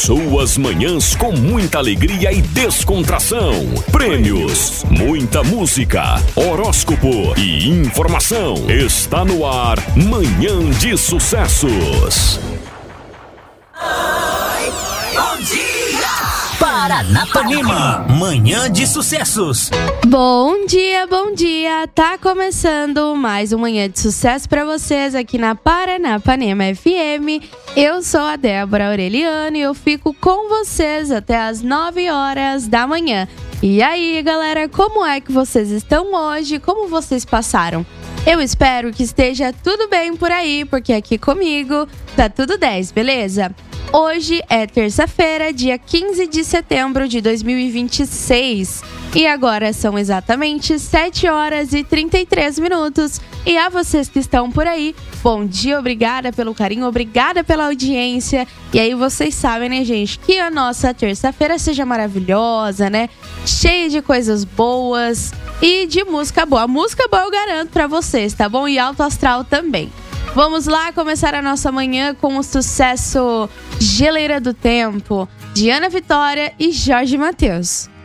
Suas manhãs com muita alegria e descontração. Prêmios, muita música, horóscopo e informação. Está no ar Manhã de Sucessos. Bom dia! Paranapanema, Manhã de Sucessos. Bom dia! Tá começando mais um Manhã de Sucesso pra vocês aqui na Paranapanema FM. Eu sou a Débora Aureliano e eu fico com vocês até as 9 horas da manhã. E aí, galera, como é que vocês estão hoje? Como vocês passaram? Eu espero que esteja tudo bem por aí, porque aqui comigo tá tudo 10, beleza? Hoje é terça-feira, dia 15 de setembro de 2026. E agora são exatamente 7 horas e 33 minutos. E a vocês que estão por aí, bom dia, obrigada pelo carinho, obrigada pela audiência. E aí vocês sabem, né, gente, que a nossa terça-feira seja maravilhosa, né? Cheia de coisas boas e de música boa. Música boa eu garanto pra vocês, tá bom? E alto astral também. Vamos lá começar a nossa manhã com o sucesso Geleira do Tempo, de Ana Vitória e Jorge Mateus.